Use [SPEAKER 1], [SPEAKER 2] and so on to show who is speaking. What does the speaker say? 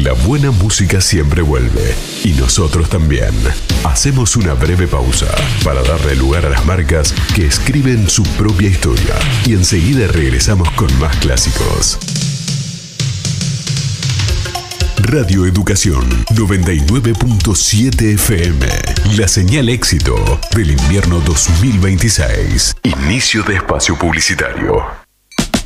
[SPEAKER 1] La buena música siempre vuelve, y nosotros también. Hacemos una breve pausa para darle lugar a las marcas que escriben su propia historia, y enseguida regresamos con más clásicos. Radio Educación 99.7 FM. La señal éxito del invierno 2026. Inicio de espacio publicitario.